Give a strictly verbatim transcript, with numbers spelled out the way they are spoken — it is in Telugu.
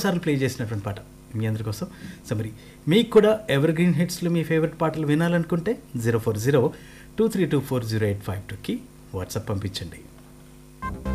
సార్లు ప్లే చేసినటువంటి పాట మీ అందరి కోసం. సో మరి మీకు కూడా ఎవర్ గ్రీన్ హిట్స్లో మీ ఫేవరెట్ పాటలు వినాలనుకుంటే zero four zero two three two four zero eight five టూకి వాట్సాప్ పంపించండి.